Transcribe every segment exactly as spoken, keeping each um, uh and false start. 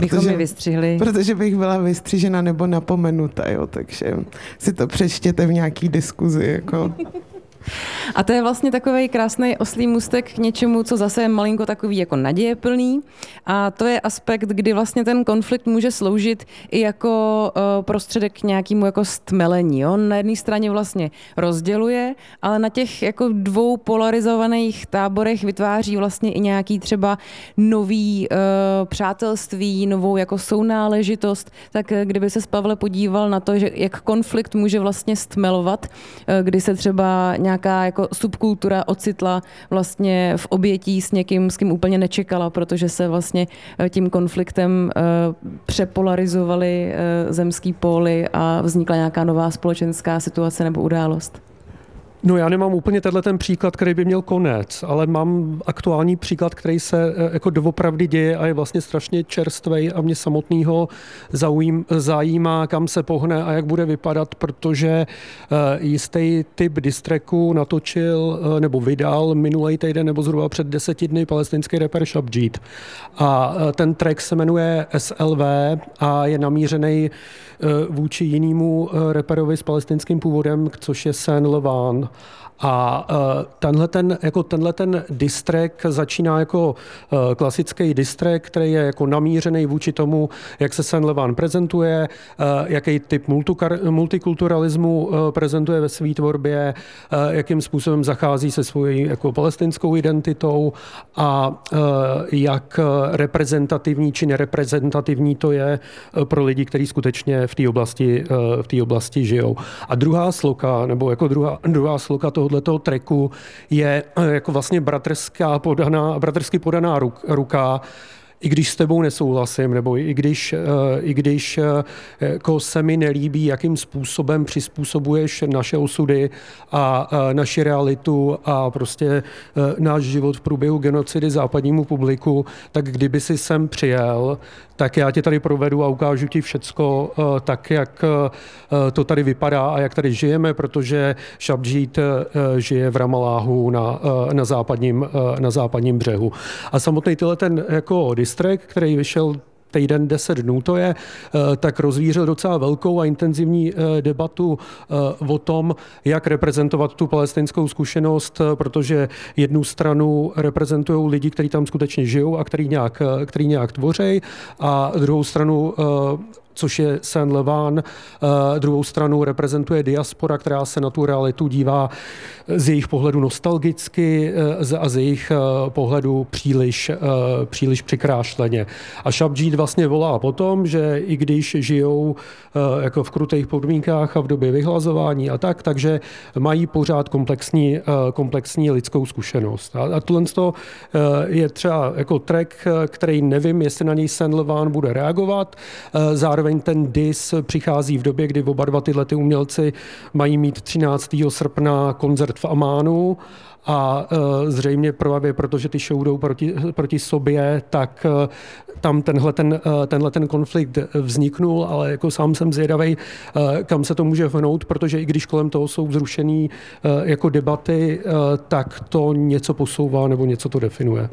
protože, vystřihli. protože bych byla vystřižena nebo napomenuta, jo, takže si to přečtěte v nějaký diskuzi, jako... A to je vlastně takový krásný oslí můstek k něčemu, co zase je malinko takový jako nadějeplný. A to je aspekt, kdy vlastně ten konflikt může sloužit i jako prostředek k nějakému jako stmelení. Jo? Na jedné straně vlastně rozděluje, ale na těch jako dvou polarizovaných táborech vytváří vlastně i nějaký třeba nový uh, přátelství, novou jako sounáležitost. Tak kdyby se Pavle podíval na to, že jak konflikt může vlastně stmelovat, kdy se třeba nějaká jako subkultura ocitla vlastně v obětí s někým, s kým úplně nečekala, protože se vlastně tím konfliktem přepolarizovaly zemský póly a vznikla nějaká nová společenská situace nebo událost. No já nemám úplně tenhle ten příklad, který by měl konec, ale mám aktuální příklad, který se jako doopravdy děje a je vlastně strašně čerstvej a mě samotného zajímá, kam se pohne a jak bude vypadat, protože jistý typ distracku natočil nebo vydal minulý týden nebo zhruba před deseti dny palestinský rapper Shabjeed. A ten track se jmenuje S L V a je namířený vůči jinému rapperovi s palestinským původem, což je Saint Levan. A tenhle ten, jako tenhle ten diss track začíná jako klasický diss track, který je jako namířený vůči tomu, jak se Saint Levan prezentuje, jaký typ multikulturalismu prezentuje ve své tvorbě, jakým způsobem zachází se svojí jako palestinskou identitou a jak reprezentativní či nereprezentativní to je pro lidi, kteří skutečně v té oblasti, v té oblasti žijou. A druhá sloka, nebo jako druhá, druhá sloka toho tohoto tracku je jako vlastně bratrská podaná, bratrsky podaná ruka, i když s tebou nesouhlasím, nebo i když, i když jako se mi nelíbí, jakým způsobem přizpůsobuješ naše osudy a naši realitu a prostě náš život v průběhu genocidy západnímu publiku, tak kdyby si sem přijel, tak já tě tady provedu a ukážu ti všecko tak, jak to tady vypadá a jak tady žijeme, protože Shabjeed žije v Ramalláhu na, na, západním, na západním břehu. A samotný tyhle ten jako distrakt, který vyšel týden deset dnů to je, tak rozvířil docela velkou a intenzivní debatu o tom, jak reprezentovat tu palestinskou zkušenost, protože jednu stranu reprezentují lidi, kteří tam skutečně žijou a který nějak, který nějak tvoří, a druhou stranu což je Saint Levan. Druhou stranu reprezentuje diaspora, která se na tu realitu dívá z jejich pohledu nostalgicky a z jejich pohledu příliš, příliš přikrášleně. A Shabjeed vlastně volá potom, že i když žijou jako v krutých podmínkách a v době vyhlazování a tak, takže mají pořád komplexní, komplexní lidskou zkušenost. A tohle je třeba jako track, který nevím, jestli na něj Saint Levan bude reagovat. Zároveň ten diss přichází v době, kdy oba dva tyhle ty umělci mají mít třináctého srpna koncert v Amánu a zřejmě právě protože ty show jdou proti, proti sobě, tak tam tenhle ten, tenhle ten konflikt vzniknul, ale jako sám jsem zvědavej, kam se to může vhnout, protože i když kolem toho jsou vzrušený jako debaty, tak to něco posouvá nebo něco to definuje.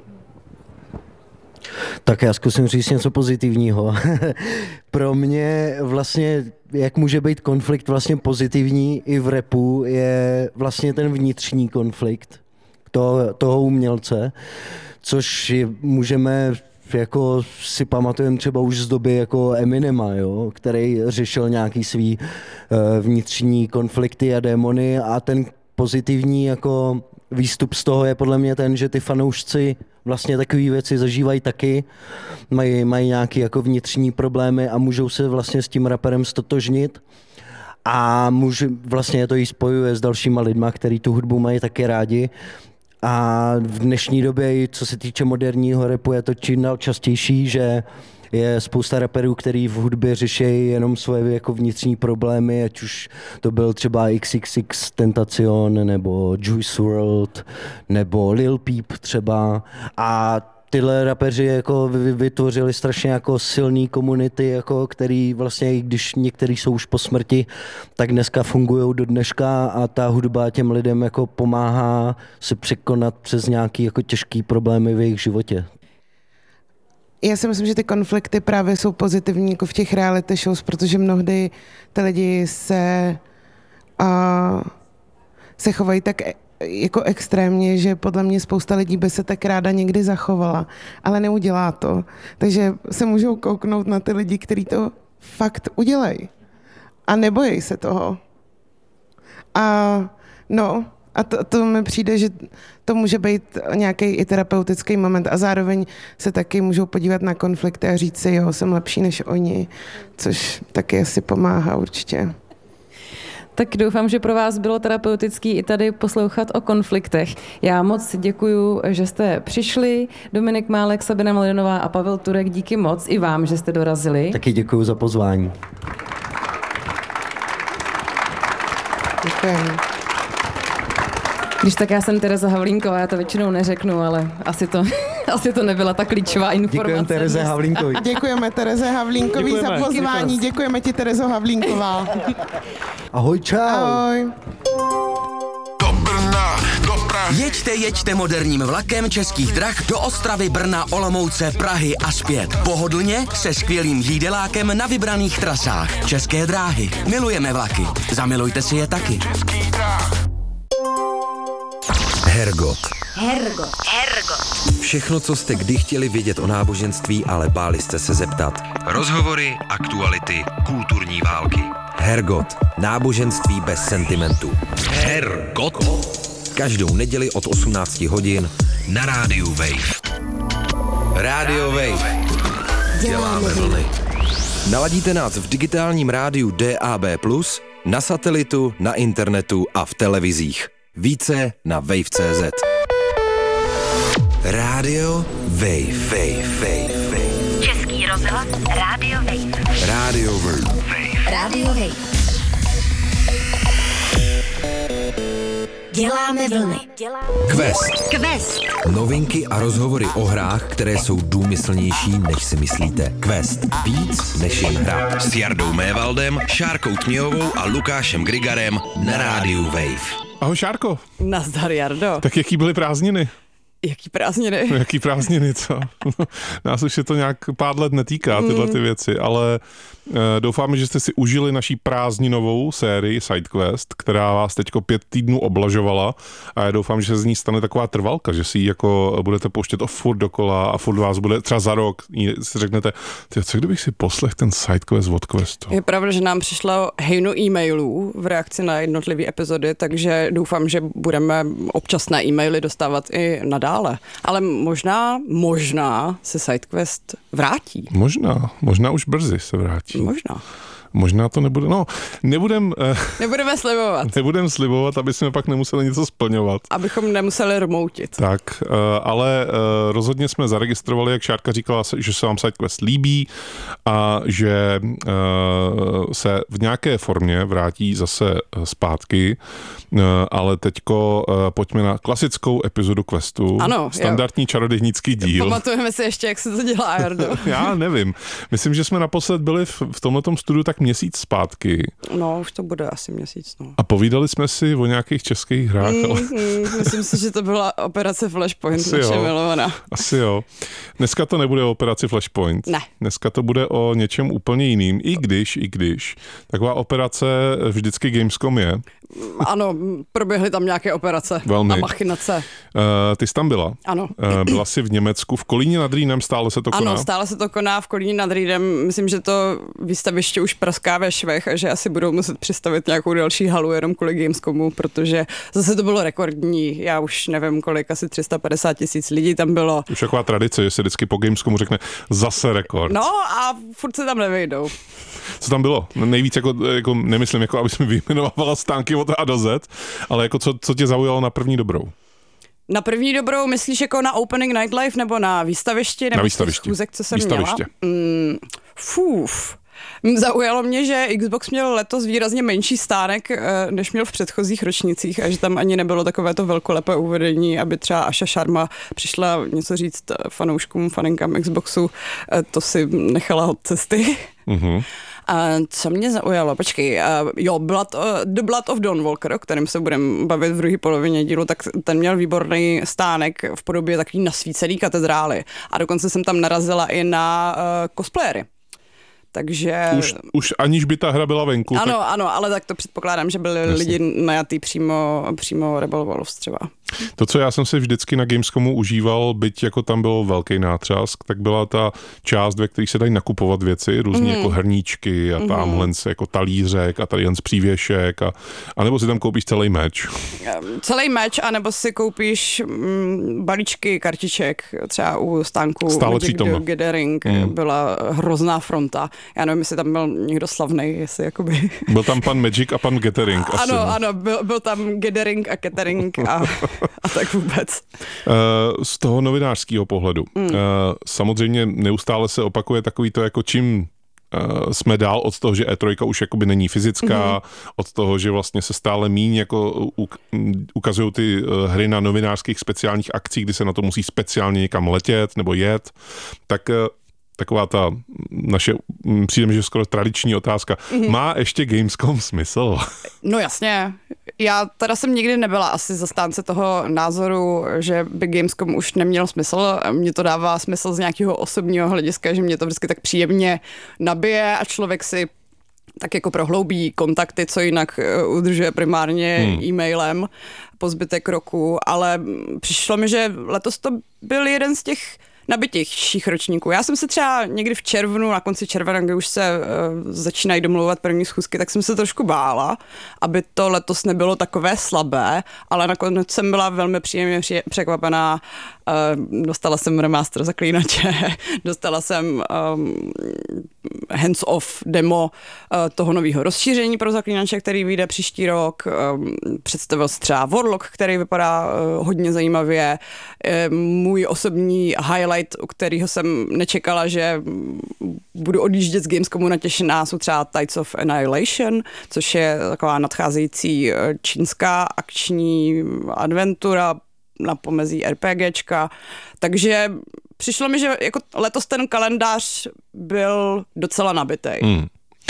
Tak já zkusím říct něco pozitivního. Pro mě vlastně, jak může být konflikt vlastně pozitivní i v rapu, je vlastně ten vnitřní konflikt toho, toho umělce, což je, můžeme jako si pamatujeme třeba už z doby jako Eminema, jo, který řešil nějaký svý uh, vnitřní konflikty a démony, a ten pozitivní jako výstup z toho je podle mě ten, že ty fanoušci vlastně takové věci zažívají taky, mají, mají nějaké jako vnitřní problémy a můžou se vlastně s tím raperem stotožnit. A může, vlastně to jí spojuje s dalšíma lidma, kteří tu hudbu mají taky rádi. A v dnešní době, co se týče moderního rapu, je to čím dál častější, že je spousta raperů, který v hudbě řeší jenom svoje jako vnitřní problémy, ať už to byl třeba X X X Tentacion, nebo Juice world, nebo Lil Peep třeba. A tyhle rapeři jako vytvořili strašně jako silný komunity, jako který vlastně, i když některý jsou už po smrti, tak dneska fungují do dneška a ta hudba těm lidem jako pomáhá se překonat přes nějaký jako těžký problémy v jejich životě. já si myslím, že ty konflikty právě jsou pozitivní jako v těch reality shows, protože mnohdy ty lidi se, uh, se chovají tak jako extrémně, že podle mě spousta lidí by se tak ráda někdy zachovala, ale neudělá to. Takže se můžou kouknout na ty lidi, kteří to fakt udělají. A nebojí se toho. A no, a to, to mi přijde, že to může být nějaký i terapeutický moment a zároveň se taky můžou podívat na konflikty a říct si, jo, jsem lepší než oni, což taky asi pomáhá určitě. Tak doufám, že pro vás bylo terapeutický i tady poslouchat o konfliktech. Já moc děkuju, že jste přišli. Dominik Málek, Sabina Malinová a Pavel Turek, díky moc i vám, že jste dorazili. Taky děkuju za pozvání. Děkujeme. Když tak já jsem Tereza Havlínková, já to většinou neřeknu, ale asi to, asi to nebyla ta klíčová informace. Děkujeme Tereze Havlínkovi. Děkujeme Tereze Havlínkový za pozvání. Děkujeme. Děkujeme ti, Terezo Havlínková. Ahoj, čau. Ahoj. Do Brna, do Prahy. Jeďte, jeďte moderním vlakem Českých drah do Ostravy, Brna, Olomouce, Prahy a zpět. Pohodlně se skvělým jídelákem na vybraných trasách. České dráhy. Milujeme vlaky. Zamilujte si je taky. Českých drah. Hergot. Hergot. Hergot. Všechno, co jste kdy chtěli vědět o náboženství, ale báli jste se zeptat. Rozhovory, aktuality, kulturní války. Hergot. Náboženství bez sentimentu. Hergot. Každou neděli od osmnácti hodin na rádiu Wave. Rádio Wave. Děláme vlny. Naladíte nás v digitálním rádiu D A B plus, na satelitu, na internetu a v televizích. Více na wave tečka cé zet. Rádio Wave. Wave, Wave, Wave. Český rozhlas Rádio Wave. Rádio Wave. Rádio Wave. Děláme vlny. Quest. Quest. Novinky a rozhovory o hrách, které jsou důmyslnější, než si myslíte. Quest. Víc než jen hra. S Jardou Mévaldem, Šárkou Knihovou a Lukášem Grigarem na rádiu Wave. Ahoj Šárko. Nazdar, Jardo. Tak jaký byly prázdniny? Jaký prázdniny? No, jaký prázdniny, co? Nás už se to nějak pár let netýká, tyhle ty věci, ale e, doufáme, že jste si užili naší prázdninovou sérii SideQuest, která vás teďko pět týdnů oblažovala a já doufám, že se z ní stane taková trvalka, že si ji jako budete pouštět o furt dokola a furt vás bude třeba za rok, si řeknete, tyjo, co kdybych si poslech ten SideQuest od Questu? Je pravda, že nám přišlo hejno e-mailů v reakci na jednotlivé epizody, takže doufám, že budeme občasné e-maily dostávat i nadále. Ale možná, možná se SideQuest vrátí. Možná, možná už brzy se vrátí. Možná. Možná to nebude, no, nebudem... Nebudeme slibovat. Nebudeme slibovat, aby jsme pak nemuseli něco splňovat. Abychom nemuseli rmoutit. Tak, ale rozhodně jsme zaregistrovali, jak Šárka říkala, že se vám SideQuest líbí a že se v nějaké formě vrátí zase zpátky, ale teďko pojďme na klasickou epizodu Questu. Ano. Standardní jo. Čarodějnický díl. Pamatujeme si ještě, jak se to dělá, Jardo. Já nevím. Myslím, že jsme naposled byli v, v tomhletom studiu tak měsíc zpátky. No, už to bude asi měsíc, no. A povídali jsme si o nějakých českých hrách. Mm, ale... mm, myslím si, že to byla operace Flashpoint, Asi naše jo. milovaná. Asi jo. Dneska to nebude o operaci Flashpoint. Ne. Dneska to bude o něčem úplně jiným, i když, i když. Taková operace vždycky Gamescom je. Ano, proběhly tam nějaké operace Velmi. a machinace. Uh, ty jsi tam byla. Ano. Uh, byla jsi v Německu, v Kolíně nad Rýnem, stále se to koná? Ano, stále se to koná v Kolíně nad Rýnem. Myslím, že to výstaviště už praská ve švech a že asi budou muset přistavit nějakou další halu jenom kvůli Gamescomu, protože zase to bylo rekordní. Já už nevím kolik, asi tři sta padesát tisíc lidí tam bylo. Už taková tradice, že se vždycky po Gamescomu řekne zase rekord. No a furt se tam nevejdou. Co tam bylo? Nejvíc jako, jako nemyslím, jako aby jsme vyjmenovala stánky od A do Z, ale jako co, co tě zaujalo na první dobrou? Na první dobrou myslíš jako na Opening Nightlife nebo na výstavišti? Nebo na výstavišti. Schůzek, co jsem výstaviště. měla? Mm, fůf. Zaujalo mě, že Xbox měl letos výrazně menší stánek, než měl v předchozích ročnicích a že tam ani nebylo takovéto velkolepé uvedení, aby třeba Asha Sharma přišla něco říct fanouškům, faninkám Xboxu, to si nechala od cesty. Mm-hmm. A co mě zaujalo? Počkej, uh, jo, Blood, uh, The Blood of Dawnwalker, o kterém se budeme bavit v druhé polovině dílu, tak ten měl výborný stánek v podobě takový nasvícený katedrály. A dokonce jsem tam narazila i na uh, cosplayery. Takže... Už, už aniž by ta hra byla venku. Ano, tak... ano, ale tak to předpokládám, že byli Jasně. lidi najatý přímo, přímo Rebel Wolves třeba. To, co já jsem si vždycky na Gamescomu užíval, byť jako tam byl velký nátřask, tak byla ta část, ve které se dají nakupovat věci, různě mm. jako hrníčky a tamhle mm. jako talířek a tady jen z přívěšek a, a nebo si tam koupíš celý meč. Celý meč, anebo si koupíš mm, balíčky kartiček, třeba u stánku Stále přítomno. Gathering mm. byla hrozná fronta. Já nevím, jestli tam byl někdo slavnej, jestli jakoby... Byl tam pan Magic a pan Gathering. Asi. Ano, ano, byl, byl tam Gathering a Catering a... A tak vůbec. Z toho novinářského pohledu. Mm. Samozřejmě neustále se opakuje takový to, jako čím jsme dál od toho, že E tři už jakoby není fyzická, mm. od toho, že vlastně se stále míň jako ukazují ty hry na novinářských speciálních akcích, kdy se na to musí speciálně někam letět nebo jet, tak taková ta naše, přijde mi, že skoro tradiční otázka. Mm-hmm. Má ještě Gamescom smysl? No jasně. Já teda jsem nikdy nebyla asi zastánce toho názoru, že by Gamescom už neměl smysl. Mně to dává smysl z nějakého osobního hlediska, že mě to vždycky tak příjemně nabije a člověk si tak jako prohloubí kontakty, co jinak udržuje primárně hmm. e-mailem po zbytek roku, ale přišlo mi, že letos to byl jeden z těch nabitějších ročníků. Já jsem se třeba někdy v červnu, na konci června, kdy už se uh, začínají domlouvat první schůzky, tak jsem se trošku bála, aby to letos nebylo takové slabé, ale nakonec jsem byla velmi příjemně překvapená. Uh, dostala jsem remaster Zaklínače, dostala jsem um, hands-off demo uh, toho nového rozšíření pro Zaklínače, který vyjde příští rok. Um, představil se třeba Warlock, který vypadá uh, hodně zajímavě. Uh, můj osobní highlight, u kterého jsem nečekala, že budu odjíždět z Gamescomu natěšená, jsou třeba Tides of Annihilation, což je taková nadcházející čínská akční adventura na pomezí RPGčka. Takže přišlo mi, že jako letos ten kalendář byl docela nabitej. Hmm. Uh,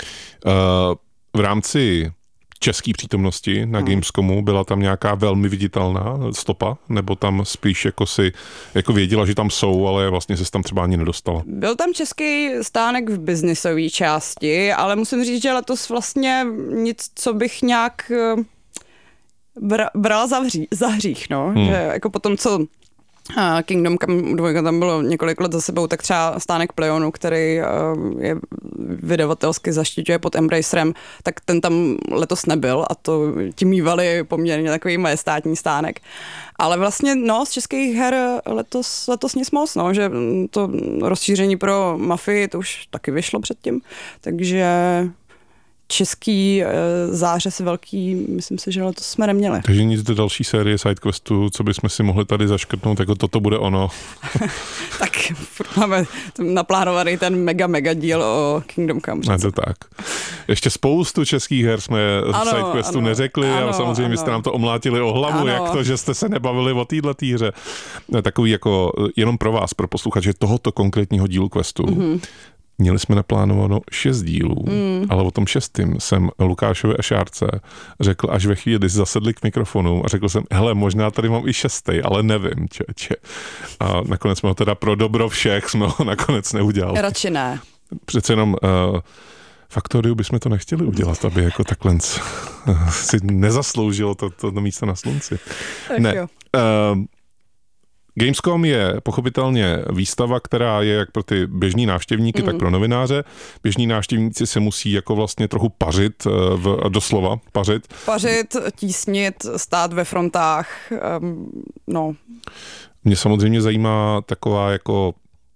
v rámci české přítomnosti na hmm. Gamescomu byla tam nějaká velmi viditelná stopa, nebo tam spíš jako si jako věděla, že tam jsou, ale vlastně se tam třeba ani nedostala? Byl tam český stánek v biznisové části, ale musím říct, že letos vlastně nic, co bych nějak brala za, vří, za hřích, no. Hmm. Že jako potom, co Kingdom Come dva tam bylo několik let za sebou, tak třeba stánek Pleionu, který je vydavatelsky zaštiťuje pod Embracerem, tak ten tam letos nebyl a to tím mívali poměrně takový majestátní stánek. Ale vlastně, no, z českých her letos, letos nic moc, no, že to rozšíření pro Mafii, to už taky vyšlo předtím, takže český e, zářez velký, myslím si, že letos jsme neměli. Takže nic do další série SideQuestu, co bychom si mohli tady zaškrtnout, jako toto bude ono. Tak máme naplánovaný ten mega, mega díl o Kingdom Come. Je to tak. Ještě spoustu českých her jsme v SideQuestu ano, neřekli ano, a samozřejmě ano. jste nám to omlátili o hlavu, ano. jak to, že jste se nebavili o této hře. Takový jako jenom pro vás, pro posluchače tohoto konkrétního dílu Questu. Mm-hmm. Měli jsme naplánováno šest dílů, mm. ale o tom šestým jsem Lukášovi a Šárce řekl až ve chvíli, kdy zasedli k mikrofonu a řekl jsem, hele, možná tady mám i šestý, ale nevím, čeče. A nakonec jsme ho teda pro dobro všech jsme ho nakonec neudělali. Radši ne. Přece jenom uh, Faktoriu bychom to nechtěli udělat, aby jako takhle si nezasloužilo to, to, to místo na slunci. Tak ne. Jo. Uh, Gamescom je pochopitelně výstava, která je jak pro ty běžní návštěvníky, mm. tak pro novináře. Běžní návštěvníci se musí jako vlastně trochu pařit, v, doslova pařit. Pařit, tísnit, stát ve frontách, um, no. Mě samozřejmě zajímá taková jako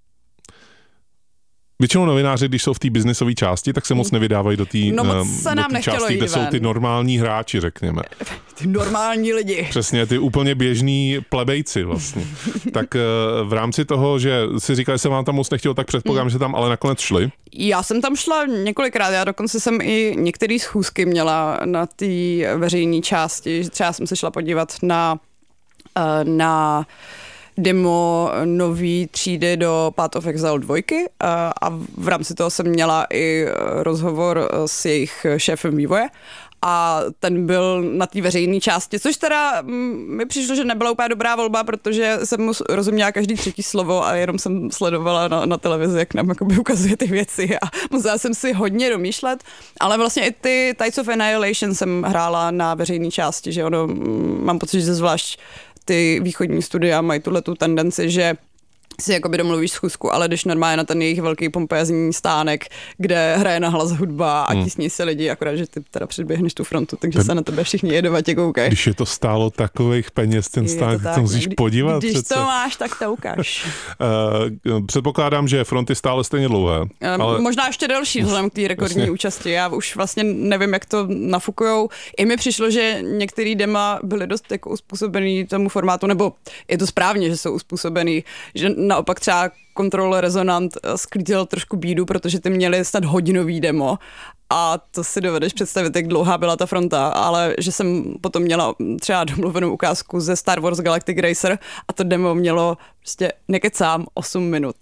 většinou novináři, když jsou v té biznisové části, tak se moc nevydávají do té no, části, kde jsou ty normální hráči, řekněme. Ty normální lidi. Přesně, ty úplně běžní plebejci vlastně. Tak v rámci toho, že si říkali, že se vám tam moc nechtělo, tak předpokládám, hmm. že tam ale nakonec šli. Já jsem tam šla několikrát, já dokonce jsem i některé schůzky měla na té veřejné části, třeba jsem se šla podívat na, na demo nový třídy do Path of Exile dva a, a v rámci toho jsem měla i rozhovor s jejich šéfem vývoje. A ten byl na té veřejné části, což teda mi přišlo, že nebyla úplně dobrá volba, protože jsem mu rozuměla každý třetí slovo a jenom jsem sledovala na, na televizi, jak nám jakoby ukazuje ty věci a musela jsem si hodně domýšlet, ale vlastně i ty Tides of Annihilation jsem hrála na veřejné části, že ono, mám pocit, že zvlášť ty východní studia mají tuhletu tendenci, že si jakoby domluvíš schůzku, ale když normálně na ten jejich velký pompézní stánek, kde hraje na hlas hudba a tísní se lidi, akorát, že ty teda předběhneš tu frontu, takže ten, se na tebe všichni jedovatě koukají. Když je to stálo takových peněz, ten stánek, to, to musíš Kdy, podívat. Když přece. to máš, tak to ukáž. uh, předpokládám, že fronty stále stejně dlouhé. Um, ale... Možná ještě delší vzhledem k té rekordní vlastně. účasti. Já už vlastně nevím, jak to nafukujou. I mi přišlo, že některý dema byly dost jako uspůsobený tomu formátu, nebo je to správně, že jsou uspůsobený, že naopak třeba Control Resonant sklízel trošku bídu, protože ty měli snad hodinový demo a to si dovedeš představit, jak dlouhá byla ta fronta, ale že jsem potom měla třeba domluvenou ukázku ze Star Wars Galactic Racer a to demo mělo prostě nekecám osm minut.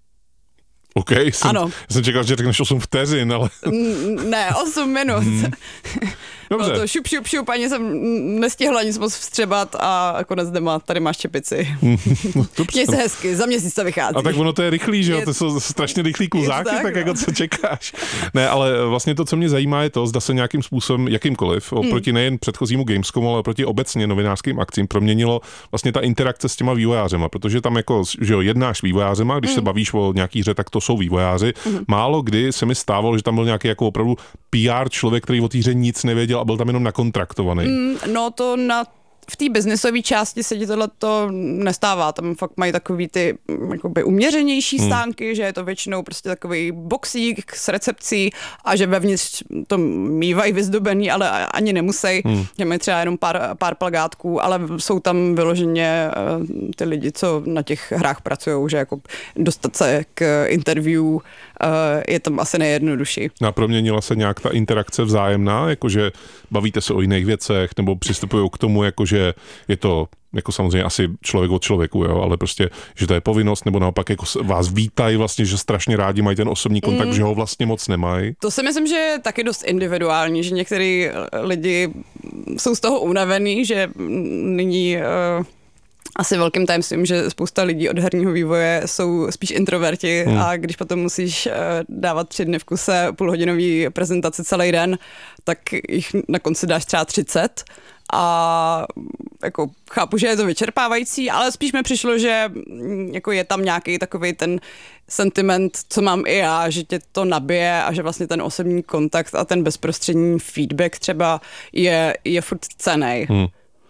OK, jsem, ano. jsem čekal, že řekneš osm vteřin, ale... Ne, osm minut. Hmm. Dobře. Bylo to šup, šup, šup, ani jsem nestihla nic moc vstřebat a konec dema, tady máš čepici. Měj se hezky, za měsíc to vychází. A tak ono to je rychlý, že jo, to jsou strašně rychlý kluzáky, tak, tak jako co čekáš. Ne, ale vlastně to, co mě zajímá, je to, zda se nějakým způsobem, jakýmkoliv, oproti nejen předchozímu Gamescomu, ale oproti obecně novinářským akcím proměnilo vlastně ta interakce s těma vývojářema, protože tam jako, že jo, jednáš s vývojářema, když mm. se bavíš o nějaký hře, tak to jsou vývojáři. Mm. Málo kdy se mi stávalo, že tam byl nějaký jako opravdu P R člověk, který o té hře nic nevěděl a byl tam jenom nakontraktovaný. Mm, no to na v té biznisové části se ti tohleto nestává. Tam fakt mají takový ty jakoby uměřenější stánky, hmm. že je to většinou prostě takový boxík s recepcí a že vevnitř to mývají vyzdobený, ale ani nemusí. Hmm. Že mají třeba jenom pár, pár plagátků, ale jsou tam vyloženě uh, ty lidi, co na těch hrách pracují, že jako dostat se k interview uh, je tam asi nejjednodušší. A proměnila se nějak ta interakce vzájemná, jakože bavíte se o jiných věcech nebo přistupují k tomu, jakože je to jako samozřejmě asi člověk od člověku, jo, ale prostě, že to je povinnost, nebo naopak jako vás vítají vlastně, že strašně rádi mají ten osobní kontakt, mm. že ho vlastně moc nemají. To si myslím, že je taky dost individuální, že některý lidi jsou z toho unavený, že nyní uh, asi velkým tajemstvím, že spousta lidí od herního vývoje jsou spíš introverti hmm. a když potom musíš uh, dávat tři dny v kuse půlhodinový prezentaci celý den, tak jich na konci dáš třeba třicet a jako chápu, že je to vyčerpávající, ale spíš mi přišlo, že jako je tam nějaký takový ten sentiment, co mám i já, že tě to nabije a že vlastně ten osobní kontakt a ten bezprostřední feedback třeba je, je furt cennej. Hmm.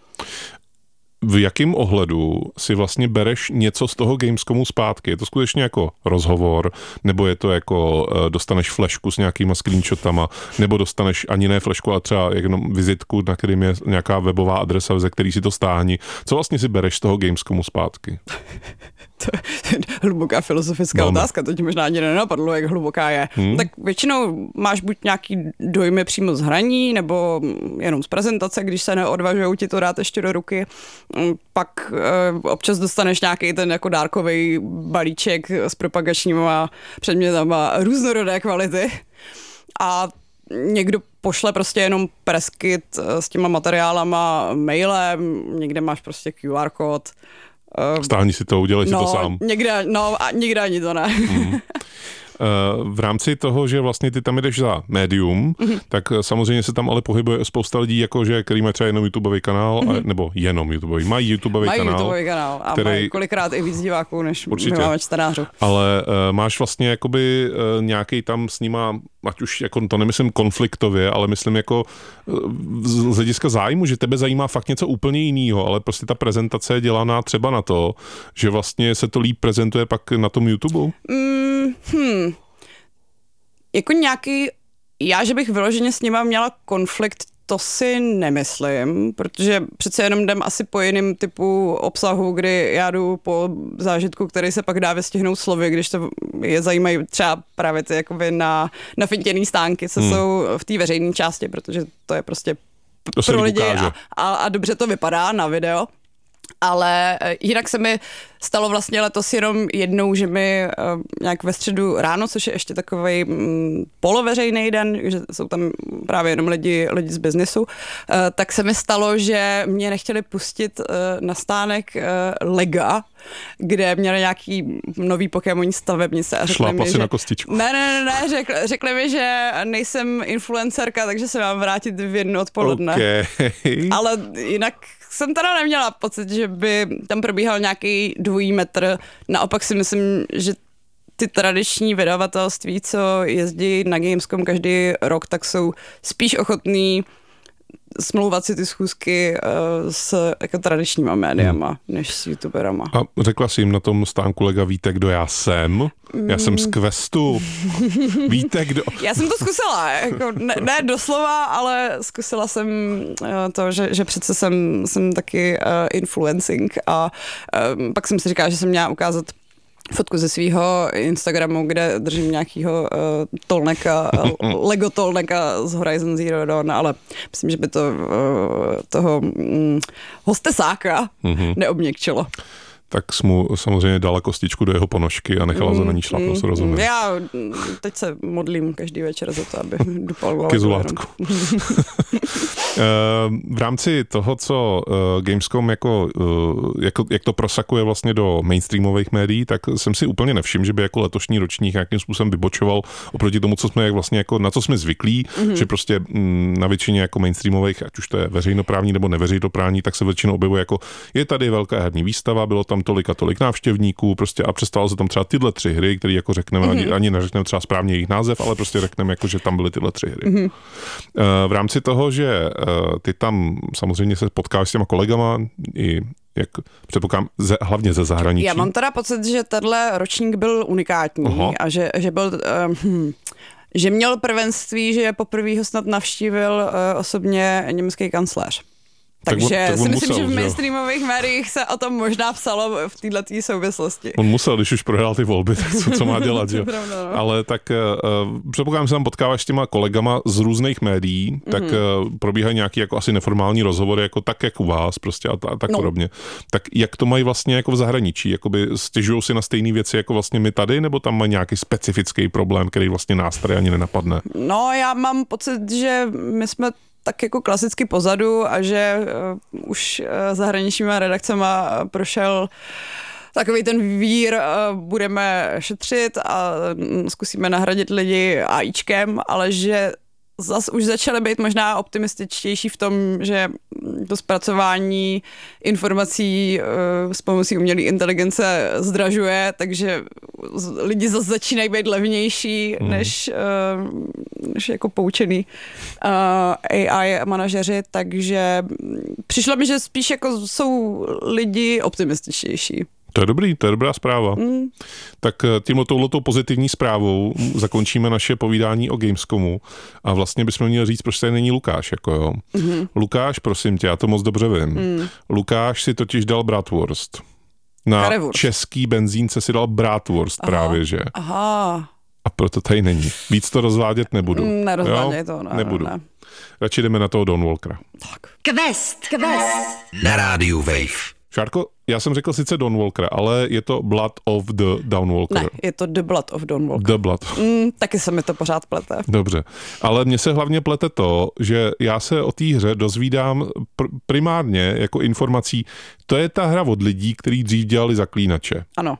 V jakém ohledu si vlastně bereš něco z toho Gamescomu zpátky? Je to skutečně jako rozhovor, nebo je to jako dostaneš flešku s nějakýma screenshotama, nebo dostaneš ani ne flešku, ale třeba jenom vizitku, na kterým je nějaká webová adresa, ze který si to stáhni. Co vlastně si bereš z toho Gamescomu zpátky? To je hluboká filozofická no, otázka, to ti možná ani nenapadlo, jak hluboká je. Hmm. Tak většinou máš buď nějaký dojmy přímo z hraní, nebo jenom z prezentace, když se neodvažují ti to dát ještě do ruky. Pak e, občas dostaneš nějaký ten jako dárkový balíček s propagačníma předmětama různorodé kvality. A někdo pošle prostě jenom preskit s těma materiálama mailem, někde máš prostě Q R kód. Stáhni si to, udělej no, si to sám. Někde, no a někde ani to ne. Mm. V rámci toho, že vlastně ty tam jdeš za médium, mm-hmm. tak samozřejmě se tam ale pohybuje spousta lidí, jakože, který mají třeba jenom YouTubeový kanál, mm-hmm. a, nebo jenom YouTubeový, mají YouTubeový mají kanál. Mají YouTubeový kanál a který... mají kolikrát i víc diváků, než určitě. My máme čtenářů. Ale uh, máš vlastně jakoby uh, nějaký tam s nima, ať už jako to nemyslím konfliktově, ale myslím jako uh, z hlediska zájmu, že tebe zajímá fakt něco úplně jiného, ale prostě ta prezentace je dělaná třeba na to, že vlastně se to líp prezentuje pak na tom YouTube? Mm, hmm. Jako nějaký, já, že bych vyloženě s nima měla konflikt, to si nemyslím, protože přece jenom jdem asi po jiným typu obsahu, kdy já jdu po zážitku, který se pak dá vystihnout slovy, když to je zajímají třeba právě ty jakoby na nafintěný stánky, co hmm. jsou v té veřejné části, protože to je prostě to pro lidi a, a, a dobře to vypadá na video. Ale jinak se mi stalo vlastně letos jenom jednou, že mi uh, nějak ve středu ráno, což je ještě takovej um, poloveřejný den, že jsou tam právě jenom lidi, lidi z biznesu, uh, tak se mi stalo, že mě nechtěli pustit uh, na stánek uh, Lega, kde měli nějaký nový Pokémoní stavebnice. A Šlápla mi, si že... na kostičku. Ne, ne, ne, ne řekli, řekli mi, že nejsem influencerka, takže se mám vrátit v jedno odpoledne. Okay. Ale jinak jsem teda neměla pocit, že by tam probíhal nějaký dvojí metr. Naopak si myslím, že ty tradiční vydavatelství, co jezdí na Gamescom každý rok, tak jsou spíš ochotný smlouvat si ty schůzky uh, s jako tradičníma médiama, hmm. než s youtuberama. A řekla jsi jim na tom stánku Lega, víte, kdo já jsem? Já jsem z Questu. Víte, kdo... Já jsem to zkusila, jako ne, ne doslova, ale zkusila jsem uh, to, že, že přece jsem, jsem taky uh, influencing a uh, pak jsem si říkala, že jsem měla ukázat fotku ze svého Instagramu, kde držím nějakýho uh, tolneka, Lego tolneka z Horizon Zero Dawn, ale myslím, že by to uh, toho um, hostesáka mm-hmm. neobměkčilo. Tak jsi mu samozřejmě dala kostičku do jeho ponožky a nechala se na ní šlapnout, mm, rozumím. Já teď se modlím každý večer za to, aby dupal Kizulátku. V rámci toho, co Gamescom jako, jako, jak to prosakuje vlastně do mainstreamových médií, tak jsem si úplně nevšiml, že by jako letošní ročník nějakým způsobem vybočoval oproti tomu, co jsme jak vlastně jako, na co jsme zvyklí, mm-hmm. že prostě na většině jako mainstreamových, ať už to je veřejnoprávní nebo neveřejnoprávní, tak se většinou objevuje jako je tady velká herní výstava, bylo tam tolik a tolik návštěvníků, prostě a přestalo se tam třeba tyhle tři hry, které jako řekneme, mm-hmm. ani, ani neřekneme třeba správně jejich název, ale prostě řekneme jako, že tam byly tyhle tři hry. Mm-hmm. V rámci toho, že ty tam samozřejmě se potkáš s těma kolegama i jak předpokládám, ze, hlavně ze zahraničí. Já mám teda pocit, že tenhle ročník byl unikátní. Aha. A že, že byl um, že měl prvenství, že poprvé ho snad navštívil uh, osobně německý kancléř. Takže tak on, tak si myslím, musel, že v mainstreamových médiích se o tom možná psalo v této souvislosti. On musel, když už prohrál ty volby, tak co, co má dělat, jo? Pravda, no. Ale tak uh, předpokládám, že se tam potkáváš s těma kolegama z různých médií, mm-hmm. tak uh, probíhají nějaký jako asi neformální rozhovory, jako tak, jak u vás prostě a, a tak no. podobně. Tak jak to mají vlastně jako v zahraničí? Jakoby stěžují si na stejné věci jako vlastně my tady, nebo tam mají nějaký specifický problém, který vlastně nás tady ani nenapadne? No, já mám pocit, že my jsme tak jako klasicky pozadu a že uh, už uh, zahraničníma redakcema prošel takový ten vír, uh, budeme šetřit a uh, zkusíme nahradit lidi AIčkem, ale že zas už začaly být možná optimističtější v tom, že to zpracování informací uh, s pomocí umělé inteligence zdražuje, takže lidi zase začínají být levnější mm. než, uh, než jako poučený uh, A I manažeři, takže přišlo mi, že spíš jako jsou lidi optimističtější. To je dobrý, to je dobrá zpráva. Mm. Tak tímhle touhletou pozitivní zprávou zakončíme naše povídání o Gamescomu a vlastně bychom měli říct, proč tady není Lukáš. Jako jo. Mm-hmm. Lukáš, prosím tě, já to moc dobře vím. Mm. Lukáš si totiž dal bratwurst. Na Karevurst. Český benzínce si dal bratwurst Aha. právě, že? Aha. A proto tady není. Víc to rozvádět nebudu. Nerozváděj to, ne, nebudu. Ne. Radši jdeme na toho Dawnwalkera. Tak. Quest, Quest. Na rádiu Wave. Šárko, já jsem řekl sice Dawnwalker, ale je to Blood of the Dawnwalker. Ne, je to The Blood of Dawnwalker. The Blood. Mm, taky se mi to pořád plete. Dobře, ale mně se hlavně plete to, že já se o té hře dozvídám pr- primárně jako informací, to je ta hra od lidí, kteří dřív dělali Zaklínače. Ano.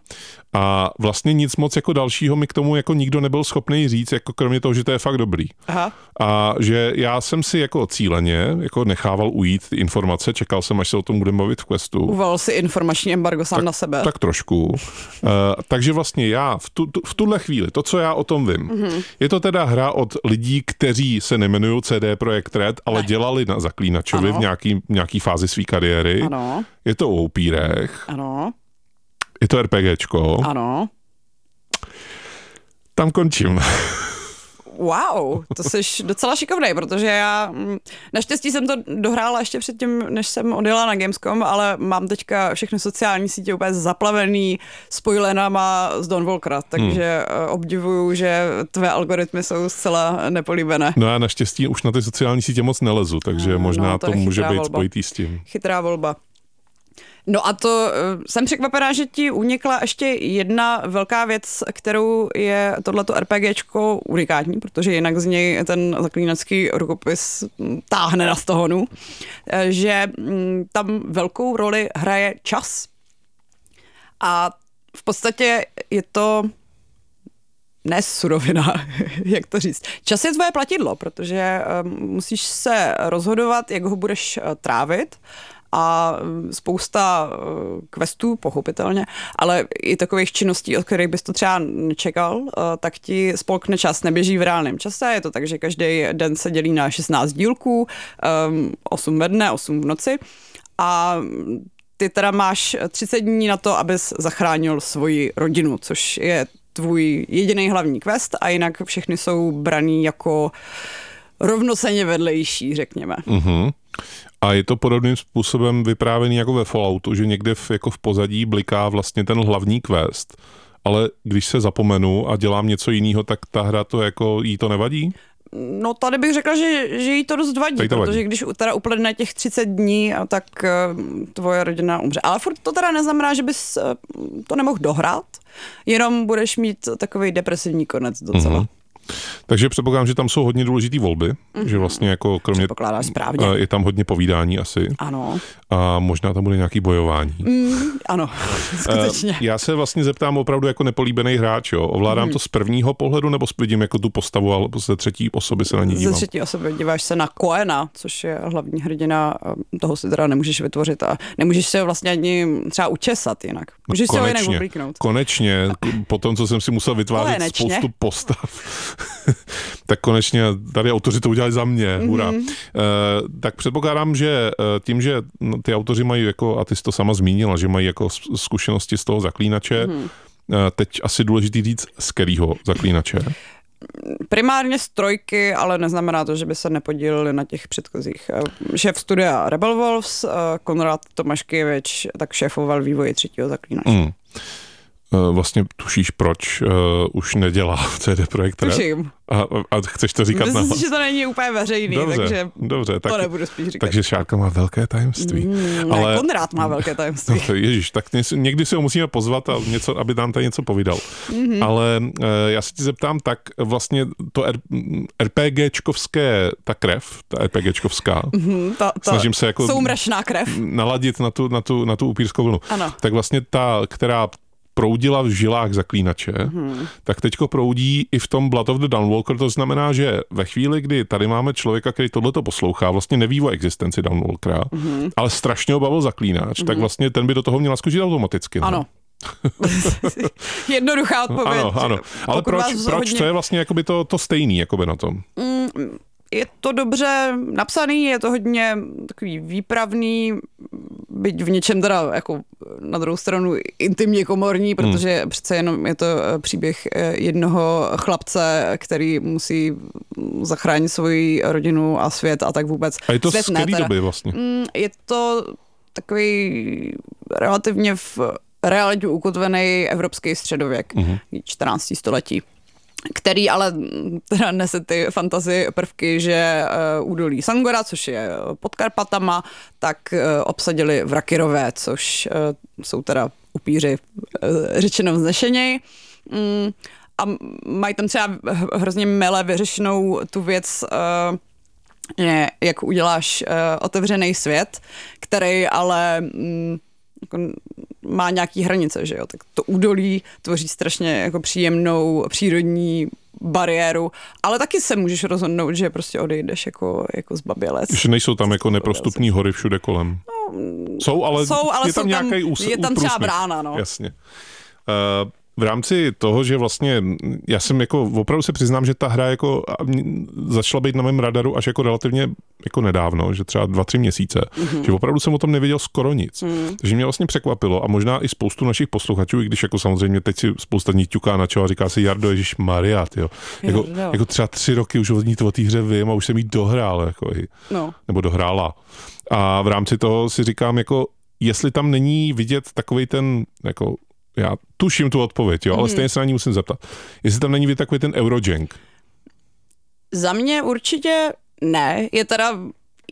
A vlastně nic moc jako dalšího mi k tomu jako nikdo nebyl schopný říct, jako kromě toho, že to je fakt dobrý. Aha. A že já jsem si jako cíleně jako nechával ujít ty informace, čekal jsem, až se o tom budeme bavit v Questu. Uval si informační embargo sám tak, na sebe. Tak trošku. uh, takže vlastně já v, tu, tu, v tuhle chvíli, to, co já o tom vím, mm-hmm. je to teda hra od lidí, kteří se nemenují C D Projekt Red, ale ne. dělali na Zaklínačovi ano. v nějaký, nějaký fázi své kariéry. Ano. Je to o upírech. Ano. Je to RPGčko. Ano. Tam končím. Wow, to jsi docela šikovnej, protože já naštěstí jsem to dohrála ještě předtím, než jsem odjela na Gamescom, ale mám teďka všechny sociální sítě úplně zaplavený spoilenama z Dawnwalkera, takže hmm. obdivuju, že tvé algoritmy jsou zcela nepolíbené. No já naštěstí už na ty sociální sítě moc nelezu, takže možná no, to, to může být volba. Spojitý s tím. Chytrá volba. No a to jsem překvapená, že ti unikla ještě jedna velká věc, kterou je tohleto RPGčko unikátní, protože jinak z něj ten zaklínačský rukopis táhne na stohonu, že tam velkou roli hraje čas. A v podstatě je to ne surovina, jak to říct. Čas je tvoje platidlo, protože musíš se rozhodovat, jak ho budeš trávit, a spousta questů, pochopitelně, ale i takových činností, od kterých bys to třeba nečekal, tak ti spolkne čas, neběží v reálném čase. Je to tak, že každý den se dělí na šestnáct dílků, osm ve dne, osm v noci a ty teda máš třicet dní na to, abys zachránil svoji rodinu, což je tvůj jediný hlavní quest a jinak všechny jsou braný jako rovnocenně vedlejší, řekněme. Mm-hmm. A je to podobným způsobem vyprávěný jako ve Falloutu, že někde v, jako v pozadí bliká vlastně ten hlavní quest, ale když se zapomenu a dělám něco jiného, tak ta hra to jako jí to nevadí? No tady bych řekla, že, že jí to dost vadí, to vadí, protože když teda uplyne těch třicet dní, tak tvoje rodina umře. Ale furt to teda neznamená, že bys to nemohl dohrát, jenom budeš mít takový depresivní konec docela. Mm-hmm. Takže předpokládám, že tam jsou hodně důležitý volby, mm-hmm. že vlastně jako kromě správně. je tam hodně povídání asi. Ano. A možná tam bude nějaký bojování. Mm, ano, skutečně. Já se vlastně zeptám opravdu jako nepolíbený hráč, jo. Ovládám mm. to z prvního pohledu, nebo vidím jako tu postavu, ale ze třetí osoby se na ní dívám? Ze třetí osoby díváš se na Koena, což je hlavní hrdina, toho si teda nemůžeš vytvořit a nemůžeš se ho vlastně ani třeba učesat jinak. Můžeš no, se ho jinak oblíknout. Konečně, po tom, co jsem si musel vytvářet konečně. spoustu postav, tak konečně tady autoři to udělali za mě, hurá. Mm-hmm. E, tak předpokládám, že tím, že ty autoři mají, jako, a ty jsi to sama zmínila, že mají jako zkušenosti z toho zaklínače, mm-hmm. teď asi důležitý říct, z kterého zaklínače? Primárně z trojky, ale neznamená to, že by se nepodíleli na těch předchozích. Šéf studia Rebel Wolves, Konrad Tomaškiewicz, tak šéfoval vývoji třetího zaklínače. Mm. Vlastně tušíš, proč uh, už nedělá C D Projekt Red? Tuším. A, a chceš to říkat na... Myslím si, že to není úplně veřejný, dobře, takže dobře, to tak, nebudu spíš říkat. Takže Šárka má velké tajemství. Mm, ale... Ne, Konrád má velké tajemství. No, ježiš, tak někdy si ho musíme pozvat, a něco, aby nám tady něco povídal. Mm-hmm. Ale uh, já se ti zeptám, tak vlastně to R- RPGčkovské, ta krev, ta RPGčkovská, mm-hmm, ta, ta snažím se jako soumračná krev naladit na tu, na tu, na tu upírskou vlnu. Ano. Tak vlastně ta, která proudila v žilách zaklínače, mm-hmm. tak teďko proudí i v tom Blood of the Dawnwalker, to znamená, že ve chvíli, kdy tady máme člověka, který tohleto poslouchá, vlastně neví o existenci Dawnwalkera, mm-hmm. ale strašně ho bavil zaklínač, mm-hmm. tak vlastně ten by do toho měl naskočit automaticky. Ano. Jednoduchá odpověď. Ano, ano. Ale proč, proč hodně... to je vlastně jakoby to, to stejný jakoby na tom? Mm, je to dobře napsaný, je to hodně takový výpravný, byť v něčem teda jako na druhou stranu intimně komorní, protože hmm. přece jenom je to příběh jednoho chlapce, který musí zachránit svoji rodinu a svět a tak vůbec. A je to z který doby vlastně? Je to takový relativně v realitě ukotvený evropský středověk, hmm. čtrnácté století. Který ale teda nese ty fantasy prvky, že uh, údolí Sangora, což je pod Karpatama, tak uh, obsadili Vrakirové, což uh, jsou teda upíři uh, řečeno vznešeněji. Um, a mají tam třeba hrozně mile vyřešenou tu věc, uh, že jak uděláš uh, otevřený svět, který ale... Um, jako má nějaký hranice, že jo, tak to údolí tvoří strašně jako příjemnou přírodní bariéru, ale taky se můžeš rozhodnout, že prostě odejdeš jako, jako zbabělec. Že nejsou tam jako neprostupní hory všude kolem. No, jsou, ale, jsou, ale je tam nějaký ús, je tam třeba brána, no. Jasně. Uh, v rámci toho, že vlastně, já jsem jako, opravdu se přiznám, že ta hra jako začala být na mém radaru až jako relativně jako nedávno, že třeba dva, tři měsíce, mm-hmm. že opravdu jsem o tom nevěděl skoro nic. Mm. Takže mě vlastně překvapilo a možná i spoustu našich posluchačů, i když jako samozřejmě teď si spousta ní ťuká na čelo a říká si Jardo, ježiš Maria, tyjo. Jako, jako třeba tři roky už od ní o té hře vím a už jsem jí dohrál, jako i, no. nebo dohrála. A v rámci toho si říkám, jako jestli tam není vidět takovej ten, jako já tuším tu odpověď, jo, ale mm. stejně se na ní musím zeptat. Jestli tam není vidět takový ten Eurojank? Za mě určitě ne. Je teda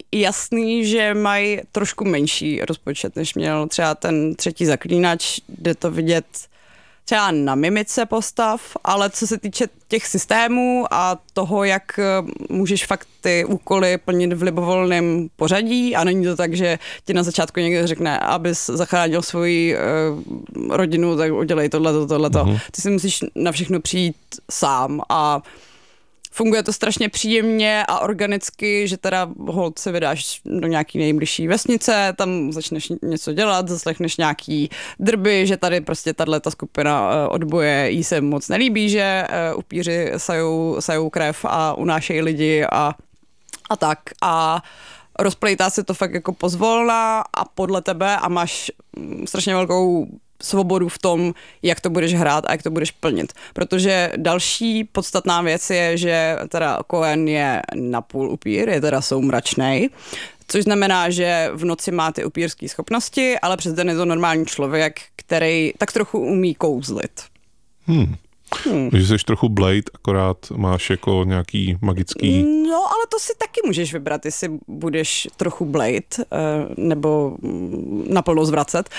jasný, že mají trošku menší rozpočet, než měl třeba ten třetí Zaklínač, kde to vidět třeba na mimice postav, ale co se týče těch systémů a toho, jak můžeš fakt ty úkoly plnit v libovolném pořadí a není to tak, že ti na začátku někdo řekne, abys zachránil svoji uh, rodinu, tak udělej tohleto, tohleto. Mm-hmm. Ty si musíš na všechno přijít sám a funguje to strašně příjemně a organicky, že teda holt se vydáš do nějaký nejbližší vesnice, tam začneš něco dělat, zaslechneš nějaký drby, že tady prostě tato skupina odboje jí se moc nelíbí, že upíři sajou, sajou krev a unášejí lidi a, a tak. A rozplejtá se to fakt jako pozvolna a podle tebe a máš strašně velkou svobodu v tom, jak to budeš hrát a jak to budeš plnit. Protože další podstatná věc je, že teda Cohen je napůl upír, je teda soumračnej, což znamená, že v noci má ty upírské schopnosti, ale přes den je to normální člověk, který tak trochu umí kouzlit. Hmm. Hmm. Takže jsi trochu Blade, akorát máš jako nějaký magický... No, ale to si taky můžeš vybrat, jestli budeš trochu Blade, nebo naplno zvracet.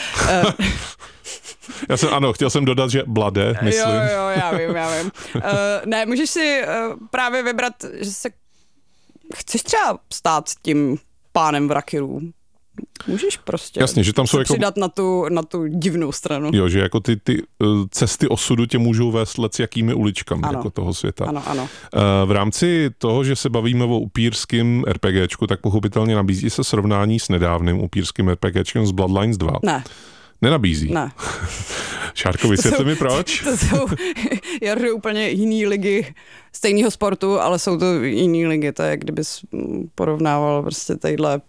Já jsem, ano, chtěl jsem dodat, že Blade, myslím. Jo, jo, já vím, já vím. Uh, ne, můžeš si uh, právě vybrat, že se chceš třeba stát tím pánem Vrakirů. Můžeš prostě Jasně, že tam jsou jako... přidat na tu, na tu divnou stranu. Jo, že jako ty, ty cesty osudu tě můžou vést let s jakými uličkami jako toho světa. Ano, ano. V rámci toho, že se bavíme o upírském RPGčku, tak pochopitelně nabízí se srovnání s nedávným upírským RPGčkem z Bloodlines dva. Ne. Nenabízí? Ne. Šárko, vysvětli mi proč. To jsou jardy úplně jiný ligy stejného sportu, ale jsou to jiný ligy. To je, kdybys porovnával prostě tadyhle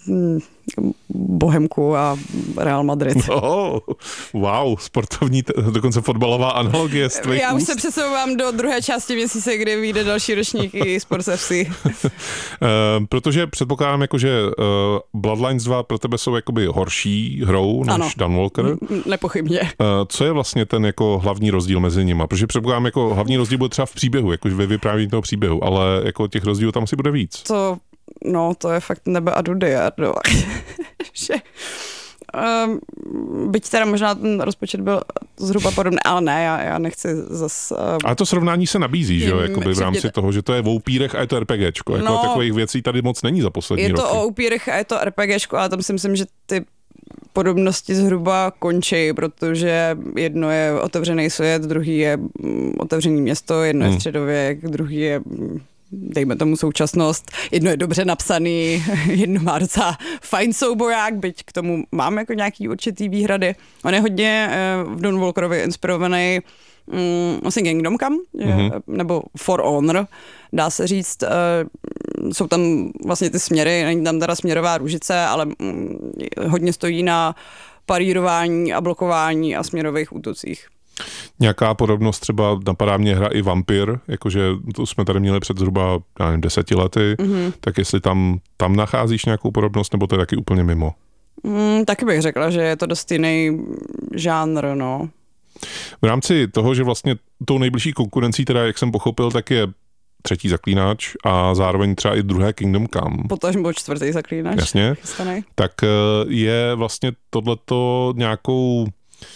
Bohemku a Real Madrid. Oh, wow, sportovní, dokonce fotbalová analogie z tvých Já už úst. se přesouvám do druhé části měsíce, kdy vyjde další ročník i Sports F C. uh, protože předpokládám, jako, že uh, Bloodlines dva pro tebe jsou jakoby horší hrou než ano. Dawnwalker. Nepochybně. Uh, co je vlastně ten jako hlavní rozdíl mezi nimi? Protože předpokládám, jako hlavní rozdíl bude třeba v příběhu, jakože ve vyprávění toho příběhu, ale jako těch rozdílů tam asi bude víc. To No, to je fakt nebe a dudy, no. že, um, byť teda možná ten rozpočet byl zhruba podobný, ale ne, já, já nechci zas... Um, ale to srovnání se nabízí, že jo, jakoby v rámci toho, že to je o upírech a je to RPGčko. Jako no, takových věcí tady moc není za poslední roky. Je to roky. o upírech a je to RPGčko, ale tam si myslím, že ty podobnosti zhruba končí, protože jedno je otevřený svět, druhý je otevřený město, jedno hmm. je středověk, druhý je... dejme tomu současnost, jedno je dobře napsaný, jedno má docela fajn souboják, byť k tomu mám jako nějaký určitý výhrady. On je hodně v Dawnwalkerovi inspirovaný um, vlastně Kingdom Come, mm-hmm. nebo For Honor, dá se říct. Uh, jsou tam vlastně ty směry, není tam teda směrová růžice, ale um, hodně stojí na parírování a blokování a směrových útocích. Nějaká podobnost třeba napadá mě hra i Vampir, jakože to jsme tady měli před zhruba, já nevím, deseti lety, mm-hmm. tak jestli tam, tam nacházíš nějakou podobnost, nebo to je taky úplně mimo? Mm, taky bych řekla, že je to dost jiný žánr, no. V rámci toho, že vlastně tou nejbližší konkurencí, teda jak jsem pochopil, tak je třetí Zaklínač a zároveň třeba i druhé Kingdom Come. Potažmo čtvrtý Zaklínač. Jasně. Chystanej. Tak je vlastně tohleto nějakou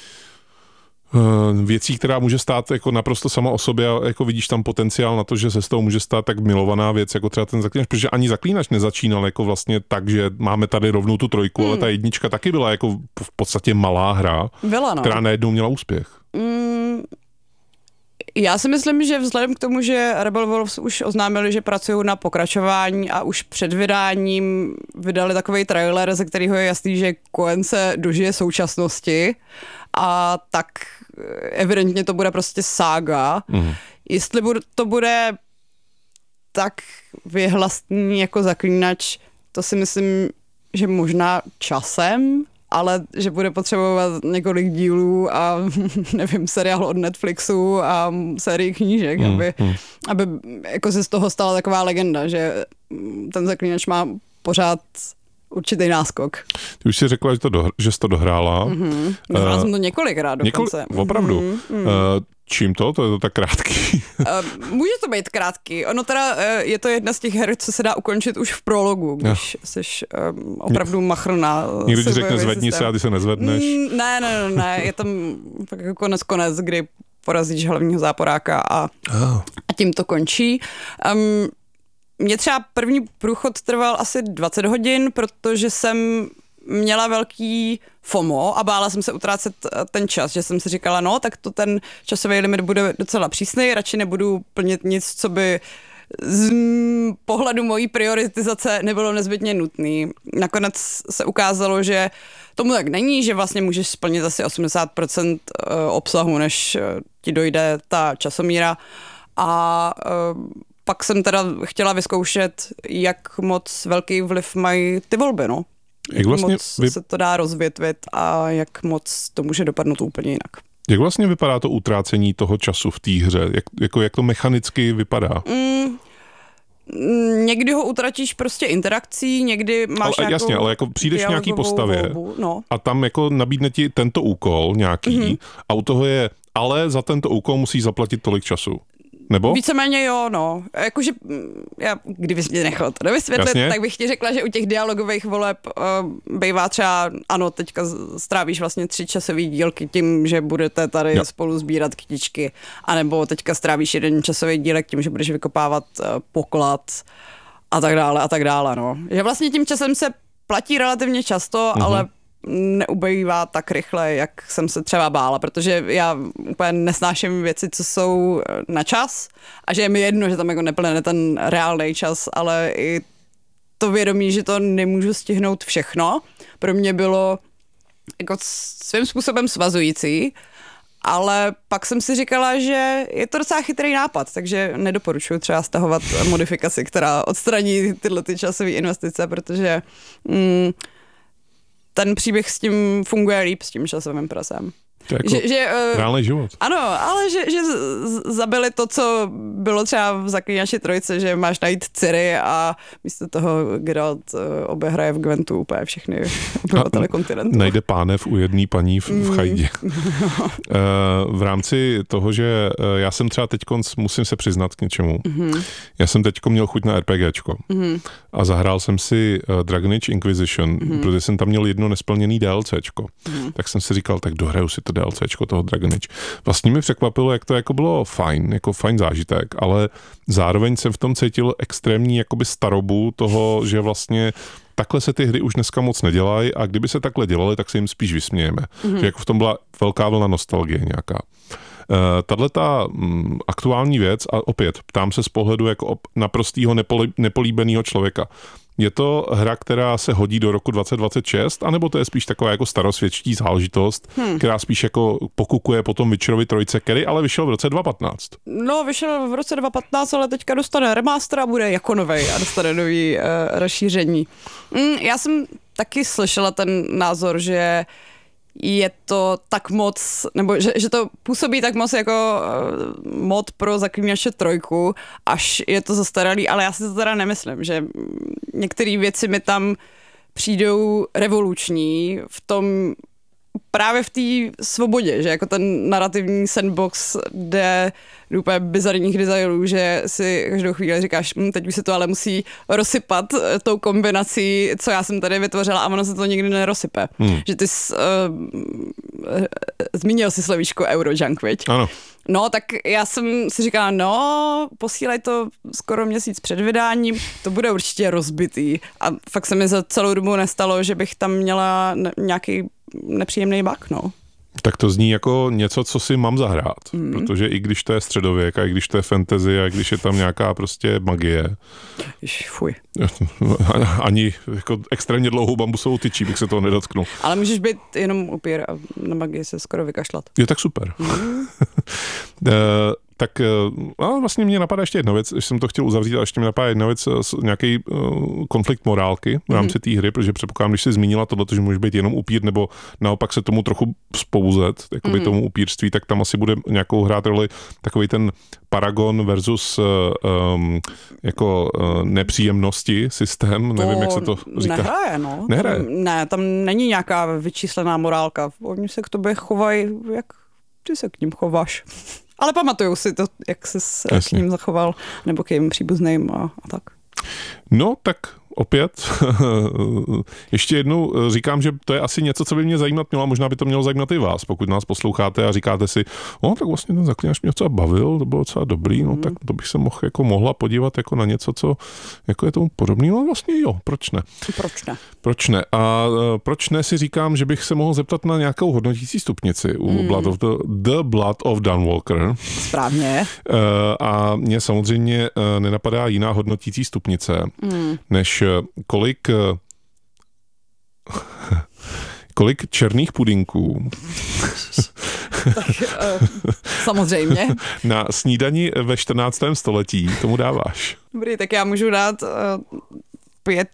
věcí, která může stát jako naprosto sama o sobě a jako vidíš tam potenciál na to, že se z toho může stát tak milovaná věc, jako třeba ten Zaklínač, protože ani Zaklínač nezačínal jako vlastně tak, že máme tady rovnou tu trojku, hmm. ale ta jednička taky byla jako v podstatě malá hra, byla, no. která najednou měla úspěch. Mm, já si myslím, že vzhledem k tomu, že Rebel Wolves už oznámili, že pracují na pokračování a už před vydáním vydali takovej trailer, ze kterého je jasný, že Cohen se dožije současnosti a tak evidentně to bude prostě sága. Mm. Jestli to bude tak vyhlastný jako Zaklínač, to si myslím, že možná časem, ale že bude potřebovat několik dílů a nevím, seriál od Netflixu a sérii knížek, mm, aby, mm. aby jako se z toho stala taková legenda, že ten Zaklínač má pořád určitý náskok. Ty už jsi řekla, že, to do, že jsi to dohrála. Mm-hmm. Dohrála uh, jsem to několikrát dokonce. Několik, opravdu. Mm-hmm. Uh, Čím to? To je to tak krátký. Může to být krátký. Ono teda je to jedna z těch her, co se dá ukončit už v prologu, když jsi um, opravdu machr na... Někdo ti řekne zvedni se a ty se nezvedneš. Mm, ne, ne, ne, ne, je tam jako konec konec, kdy porazíš hlavního záporáka a, oh. a tím to končí. Um, Mně třeba první průchod trval asi dvacet hodin, protože jsem měla velký FOMO a bála jsem se utrácet ten čas, že jsem si říkala, no, tak to ten časový limit bude docela přísný, radši nebudu plnit nic, co by z pohledu mojí prioritizace nebylo nezbytně nutný. Nakonec se ukázalo, že tomu tak není, že vlastně můžeš splnit asi osmdesát procent obsahu, než ti dojde ta časomíra a pak jsem teda chtěla vyzkoušet, jak moc velký vliv mají ty volby, no. Jak vlastně moc vy... se to dá rozvětvit a jak moc to může dopadnout úplně jinak. Jak vlastně vypadá to utrácení toho času v té hře? Jak, jako, jak to mechanicky vypadá? Mm, někdy ho utratíš prostě interakcí, někdy máš ale, nějakou jasně, ale jako přijdeš v nějaký postavě volbu, no. a tam jako nabídne ti tento úkol nějaký mm-hmm. a u toho je, ale za tento úkol musíš zaplatit tolik času. Nebo? Víceméně jo, no. Jakože, já, kdybys mě nechal to nevysvětlit, Jasně. tak bych ti řekla, že u těch dialogových voleb uh, bývá třeba, ano, teďka strávíš vlastně tři časové dílky tím, že budete tady jo. spolu sbírat kytičky, anebo teďka strávíš jeden časový dílek tím, že budeš vykopávat uh, poklad a tak dále a tak dále, no. Že vlastně tím časem se platí relativně často, uh-huh. ale neubývá tak rychle, jak jsem se třeba bála, protože já úplně nesnáším věci, co jsou na čas a že je mi jedno, že tam jako neplyne ten reálný čas, ale i to vědomí, že to nemůžu stihnout všechno, pro mě bylo jako svým způsobem svazující, ale pak jsem si říkala, že je to docela chytrý nápad, takže nedoporučuji třeba stahovat modifikaci, která odstraní tyhle ty časové investice, protože mm, ten příběh s tím funguje líp s tím časovým presem. To je jako že, že, reálný život. Ano, ale že, že zabili to, co bylo třeba v Zaklínači trojce, že máš najít Ciri a místo toho Geralt obehraje v Gwentu úplně všechny obyvatele kontinentu. Najde pánev u jedné paní v, v chajdě. Mm. v rámci toho, že já jsem třeba teď musím se přiznat k něčemu. Mm. Já jsem teďko měl chuť na RPGčko mm. a zahrál jsem si Dragon Age Inquisition, mm. protože jsem tam měl jedno nesplněný DLCčko. Mm. Tak jsem si říkal, tak dohraju si to DLCčko toho Dragon Age. Vlastně mi překvapilo, jak to jako bylo fajn, jako fajn zážitek, ale zároveň jsem v tom cítil extrémní jakoby starobu toho, že vlastně takhle se ty hry už dneska moc nedělají a kdyby se takhle dělaly, tak se jim spíš vysmějeme. Mm-hmm. Že jako v tom byla velká vlna nostalgie nějaká. Uh, Tato um, aktuální věc, a opět ptám se z pohledu jako op- naprostýho nepoli- nepolíbeného člověka. Je to hra, která se hodí do roku dvacet dvacet šest, anebo to je spíš taková jako starosvětští záležitost, hmm. která spíš jako pokukuje potom Witcherovi trojce, který ale vyšel v roce dva tisíce patnáct. No, vyšel v roce dva tisíce patnáct, ale teďka dostane remaster a bude jako novej a dostane nový uh, rozšíření. Mm, já jsem taky slyšela ten názor, že je to tak moc, nebo že, že to působí tak moc jako uh, mod pro Zaklínače trojku, až je to zastaralý, ale já si to teda nemyslím, že některé věci mi tam přijdou revoluční v tom, právě v té svobodě, že jako ten narrativní sandbox jde do úplně bizarních detailů, že si každou chvíli říkáš, hm, teď už se to ale musí rozsypat tou kombinací, co já jsem tady vytvořila a ono se to nikdy nerozsype. Hmm. Že ty jsi, uh, zmínil si slovíčko Eurojunk, viď? Ano. No, tak já jsem si říkala, no, posílej to skoro měsíc před vydáním, to bude určitě rozbitý. A fakt se mi za celou dobu nestalo, že bych tam měla nějaký nepříjemný bug, no. Tak to zní jako něco, co si mám zahrát, mm. protože i když to je středověk, a i když to je fantasy, a i když je tam nějaká prostě magie. Jež, fuj. Ani jako extrémně dlouhou bambusovou tyčí bych se toho nedotknul. Ale můžeš být jenom upír a na magii se skoro vykašlat. Je tak super. Mm. Tak no, vlastně mě napadá ještě jedna věc, že jsem to chtěl uzavřít, ale ještě mě napadá jedna věc, nějaký uh, konflikt morálky v rámci té hry, protože předpokládám, když jsi zmínila tohle, že může být jenom upír, nebo naopak se tomu trochu spouzet, jakoby mm. tomu upírství, tak tam asi bude nějakou hrát roli takový ten paragon versus uh, um, jako uh, nepříjemnosti systém, to nevím, jak se to říká. Nehraje, no. Nehraje. Tam, ne, tam není nějaká vyčíslená morálka. Oni se k tobě chovají, jak ty se k ním chováš. Ale pamatujou si to, jak jsi se k ním zachoval, nebo k jejím příbuzným a, a tak. No, tak opět, ještě jednou říkám, že to je asi něco, co by mě zajímat mělo a možná by to mělo zajímat i vás, pokud nás posloucháte a říkáte si, no tak vlastně ten Zaklínač mě docela bavil, to bylo docela dobrý, no mm. tak to bych se mohl, jako mohla podívat jako na něco, co jako je tomu podobný, no vlastně jo, proč ne? Proč ne? Proč ne? A proč ne si říkám, že bych se mohl zeptat na nějakou hodnotící stupnici u mm. Blood of the, the Blood of Dawnwalker. Správně. A mě samozřejmě nenapadá jiná hodnotící stupnice, mm. než kolik kolik černých pudinků tak, uh, samozřejmě na snídani ve čtrnáctém století tomu dáváš. Dobrý, tak já můžu dát uh, pět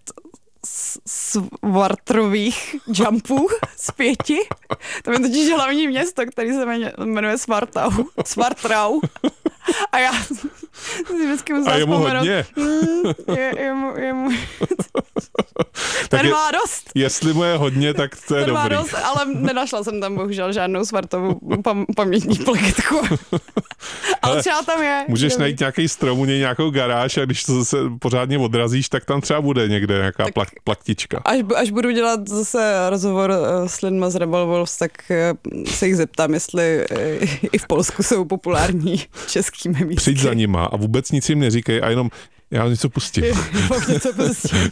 svartrových jumpů z pěti. To je totiž hlavní město, který se jmenuje Svartau. Svartrau. A já si vždycky musela vzpomenout. Mm, je, je mu, je mu. Ten má dost. Jestli mu je hodně, tak to je Ten dobrý. Má dost, ale nenašla jsem tam bohužel žádnou svartovou pam, pamětní plaketku. Ale třeba tam je. Můžeš dobrý. najít nějaký strom, u něj nějakou garáž a když to zase pořádně odrazíš, tak tam třeba bude někde nějaká plak, plaktička. Až, až budu dělat zase rozhovor s lidma z Rebel Wolves, tak se jich zeptám, jestli i v Polsku jsou populární český memísky. Přijď za nima a vůbec nic jim neříkej a jenom já něco pustím. něco pustím.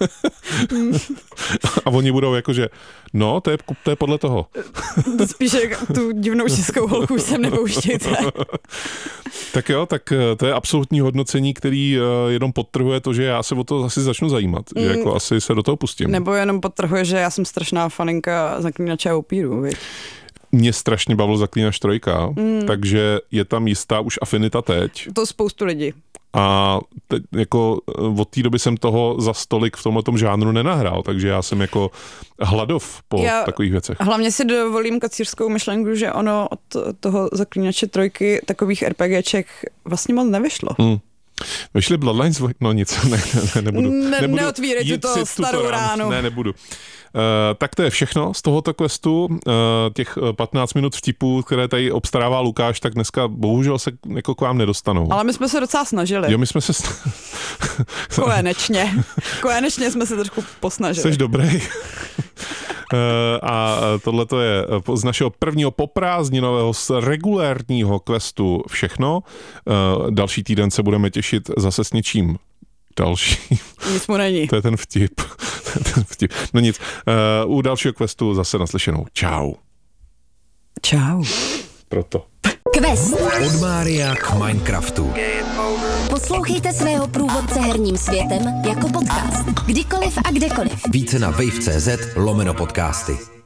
A oni budou jako, že no, to je, to je podle toho. Spíše tu divnou českou holku už sem nepouštějte. Tak jo, tak to je absolutní hodnocení, který jenom podtrhuje to, že já se o to asi začnu zajímat. Mm. Že jako asi se do toho pustím. Nebo jenom podtrhuje, že já jsem strašná faninka Zaklínače a upíru, viď? Mě strašně bavil Zaklínač trojka, mm. takže je tam jistá už afinita teď. To spoustu lidí. A teď jako od té doby jsem toho za stolik v tomhletom žánru nenahrál, takže já jsem jako hladov po já takových věcech. Hlavně si dovolím kacířskou myšlenku, že ono od toho Zaklínače trojky takových RPGček vlastně moc nevyšlo. Hmm. Vyšly Bloodlines, no nic, ne, ne, nebudu. Ne, nebudu neotvírejte to starou ránu. Ne, nebudu. Uh, tak to je všechno z tohoto questu. Uh, těch patnáct minut vtipů, které tady obstarává Lukáš, tak dneska bohužel se jako k vám nedostanou. Ale my jsme se docela snažili. Jo, my jsme se... Konečně. Konečně jsme se trošku posnažili. Jsi dobrý. uh, a tohle to je z našeho prvního poprázdninového z regulérního questu všechno. Uh, další týden se budeme těšit zase s něčím další. Nic mu není. To je ten vtip. ten vtip. No nic. Uh, u dalšího questu zase naslyšenou. Čau. Čau. Proto. Quest. Od Mária k Minecraftu. Poslouchejte svého průvodce herním světem jako podcast. Kdykoliv a kdekoliv. Více na wave tečka cz lomeno podcasty.